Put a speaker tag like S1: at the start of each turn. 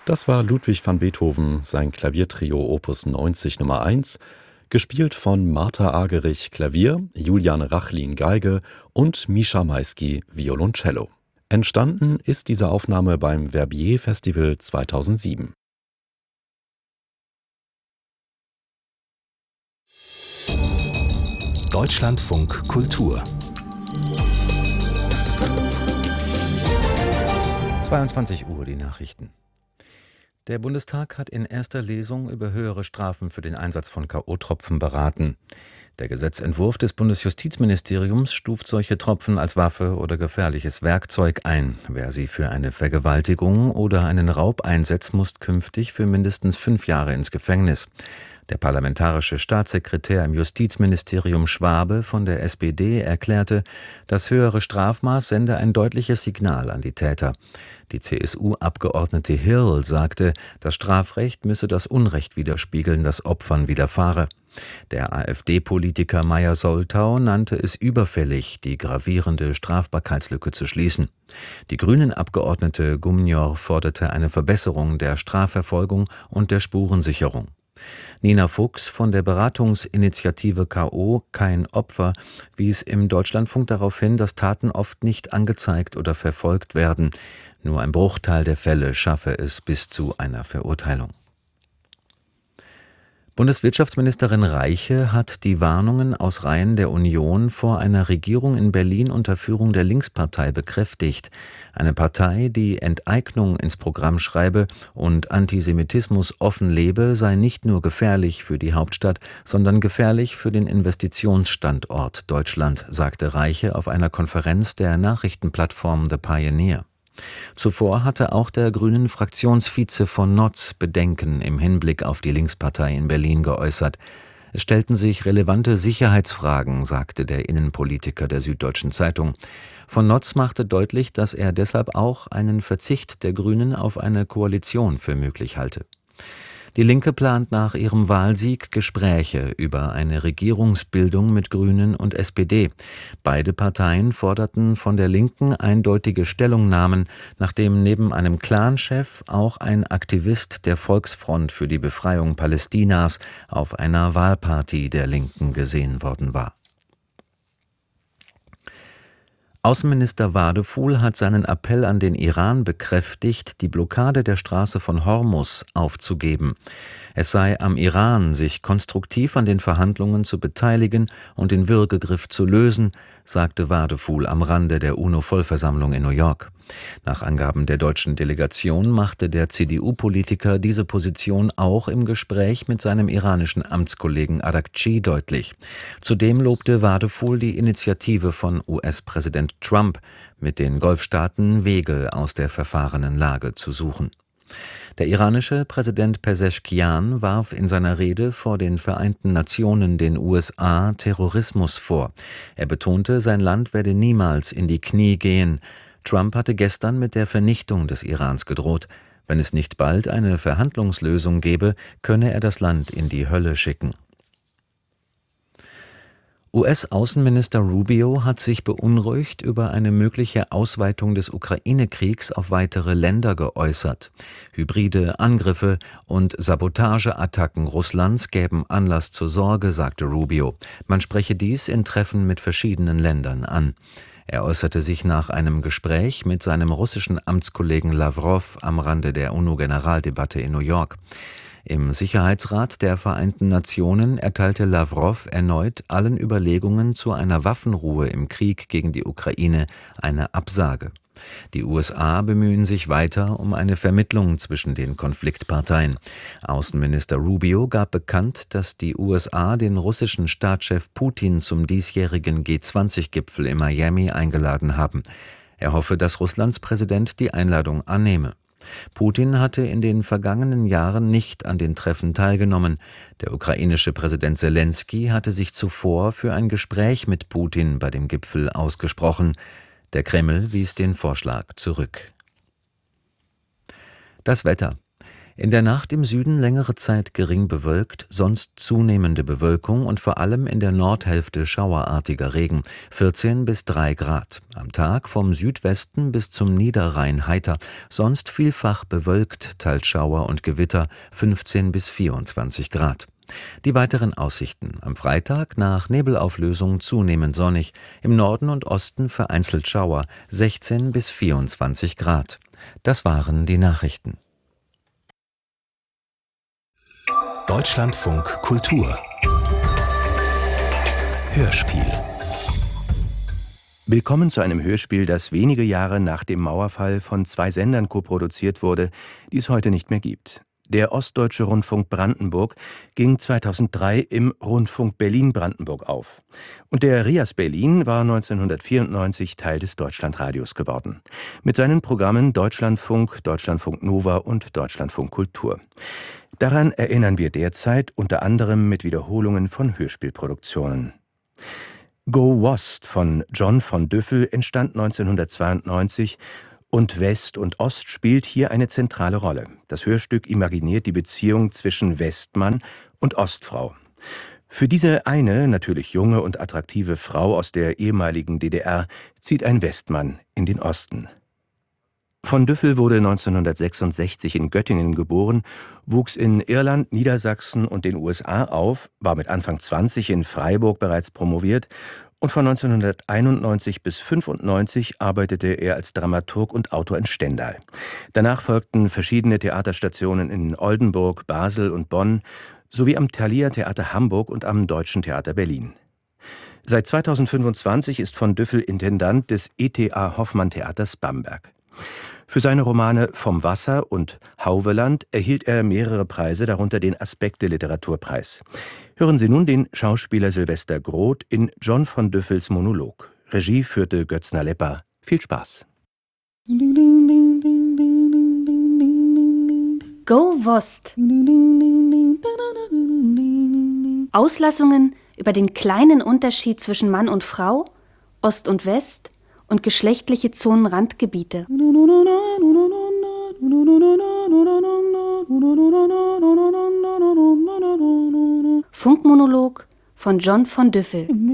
S1: Das war Ludwig van Beethoven, sein Klaviertrio Opus 90 Nummer 1, gespielt von Martha Argerich Klavier, Julian Rachlin Geige und Mischa Maisky Violoncello. Entstanden ist diese Aufnahme beim Verbier Festival 2007.
S2: Deutschlandfunk Kultur
S3: 22 Uhr die Nachrichten. Der Bundestag hat in erster Lesung über höhere Strafen für den Einsatz von K.O.-Tropfen beraten. Der Gesetzentwurf des Bundesjustizministeriums stuft solche Tropfen als Waffe oder gefährliches Werkzeug ein. Wer sie für eine Vergewaltigung oder einen Raub einsetzt, muss künftig für mindestens 5 Jahre ins Gefängnis. Der parlamentarische Staatssekretär im Justizministerium Schwabe von der SPD erklärte, das höhere Strafmaß sende ein deutliches Signal an die Täter. Die CSU-Abgeordnete Hirl sagte, das Strafrecht müsse das Unrecht widerspiegeln, das Opfern widerfahre. Der AfD-Politiker Meyer-Soltau nannte es überfällig, die gravierende Strafbarkeitslücke zu schließen. Die Grünen-Abgeordnete Gumnior forderte eine Verbesserung der Strafverfolgung und der Spurensicherung. Nina Fuchs von der Beratungsinitiative K.O. Kein Opfer wies im Deutschlandfunk darauf hin, dass Taten oft nicht angezeigt oder verfolgt werden. Nur ein Bruchteil der Fälle schaffe es bis zu einer Verurteilung. Bundeswirtschaftsministerin Reiche hat die Warnungen aus Reihen der Union vor einer Regierung in Berlin unter Führung der Linkspartei bekräftigt. Eine Partei, die Enteignung ins Programm schreibe und Antisemitismus offen lebe, sei nicht nur gefährlich für die Hauptstadt, sondern gefährlich für den Investitionsstandort Deutschland, sagte Reiche auf einer Konferenz der Nachrichtenplattform The Pioneer. Zuvor hatte auch der Grünen-Fraktionsvize von Notz Bedenken im Hinblick auf die Linkspartei in Berlin geäußert. Es stellten sich relevante Sicherheitsfragen, sagte der Innenpolitiker der Süddeutschen Zeitung. Von Notz machte deutlich, dass er deshalb auch einen Verzicht der Grünen auf eine Koalition für möglich halte. Die Linke plant nach ihrem Wahlsieg Gespräche über eine Regierungsbildung mit Grünen und SPD. Beide Parteien forderten von der Linken eindeutige Stellungnahmen, nachdem neben einem Clanchef auch ein Aktivist der Volksfront für die Befreiung Palästinas auf einer Wahlparty der Linken gesehen worden war. Außenminister Wadefuhl hat seinen Appell an den Iran bekräftigt, die Blockade der Straße von Hormuz aufzugeben. Es sei am Iran, sich konstruktiv an den Verhandlungen zu beteiligen und den Würgegriff zu lösen, sagte Wadefuhl am Rande der UNO-Vollversammlung in New York. Nach Angaben der deutschen Delegation machte der CDU-Politiker diese Position auch im Gespräch mit seinem iranischen Amtskollegen Araghchi deutlich. Zudem lobte Wadefuhl die Initiative von US-Präsident Trump, mit den Golfstaaten Wege aus der verfahrenen Lage zu suchen. Der iranische Präsident Pezeshkian warf in seiner Rede vor den Vereinten Nationen den USA Terrorismus vor. Er betonte, sein Land werde niemals in die Knie gehen. Trump hatte gestern mit der Vernichtung des Irans gedroht. Wenn es nicht bald eine Verhandlungslösung gäbe, könne er das Land in die Hölle schicken. US-Außenminister Rubio hat sich beunruhigt über eine mögliche Ausweitung des Ukraine-Kriegs auf weitere Länder geäußert. Hybride Angriffe und Sabotageattacken Russlands gäben Anlass zur Sorge, sagte Rubio. Man spreche dies in Treffen mit verschiedenen Ländern an. Er äußerte sich nach einem Gespräch mit seinem russischen Amtskollegen Lawrow am Rande der UNO-Generaldebatte in New York. Im Sicherheitsrat der Vereinten Nationen erteilte Lawrow erneut allen Überlegungen zu einer Waffenruhe im Krieg gegen die Ukraine eine Absage. Die USA bemühen sich weiter um eine Vermittlung zwischen den Konfliktparteien. Außenminister Rubio gab bekannt, dass die USA den russischen Staatschef Putin zum diesjährigen G20-Gipfel in Miami eingeladen haben. Er hoffe, dass Russlands Präsident die Einladung annehme. Putin hatte in den vergangenen Jahren nicht an den Treffen teilgenommen. Der ukrainische Präsident Selensky hatte sich zuvor für ein Gespräch mit Putin bei dem Gipfel ausgesprochen. Der Kreml wies den Vorschlag zurück. Das Wetter. In der Nacht im Süden längere Zeit gering bewölkt, sonst zunehmende Bewölkung und vor allem in der Nordhälfte schauerartiger Regen, 14 bis 3 Grad. Am Tag vom Südwesten bis zum Niederrhein heiter, sonst vielfach bewölkt, teils Schauer und Gewitter, 15 bis 24 Grad. Die weiteren Aussichten: Am Freitag nach Nebelauflösung zunehmend sonnig, im Norden und Osten vereinzelt Schauer, 16 bis 24 Grad. Das waren die Nachrichten.
S2: Deutschlandfunk Kultur Hörspiel.
S4: Willkommen zu einem Hörspiel, das wenige Jahre nach dem Mauerfall von 2 Sendern koproduziert wurde, die es heute nicht mehr gibt. Der Ostdeutsche Rundfunk Brandenburg ging 2003 im Rundfunk Berlin-Brandenburg auf. Und der RIAS Berlin war 1994 Teil des Deutschlandradios geworden. Mit seinen Programmen Deutschlandfunk, Deutschlandfunk Nova und Deutschlandfunk Kultur. Daran erinnern wir derzeit unter anderem mit Wiederholungen von Hörspielproduktionen. Go Wost von John von Düffel entstand 1992 und West und Ost spielt hier eine zentrale Rolle. Das Hörstück imaginiert die Beziehung zwischen Westmann und Ostfrau. Für diese eine, natürlich junge und attraktive Frau aus der ehemaligen DDR zieht ein Westmann in den Osten. Von Düffel wurde 1966 in Göttingen geboren, wuchs in Irland, Niedersachsen und den USA auf, war mit Anfang 20 in Freiburg bereits promoviert und von 1991 bis 1995 arbeitete er als Dramaturg und Autor in Stendal. Danach folgten verschiedene Theaterstationen in Oldenburg, Basel und Bonn sowie am Thalia Theater Hamburg und am Deutschen Theater Berlin. Seit 2025 ist von Düffel Intendant des E.T.A. Hoffmann Theaters Bamberg. Für seine Romane Vom Wasser und Hauveland erhielt er mehrere Preise, darunter den Aspekte-Literaturpreis. Hören Sie nun den Schauspieler Sylvester Groth in John von Düffels Monolog. Regie führte Götzner Lepper. Viel Spaß.
S5: Go Wost. Auslassungen über den kleinen Unterschied zwischen Mann und Frau, Ost und West und geschlechtliche Zonenrandgebiete. Funkmonolog von John von Düffel.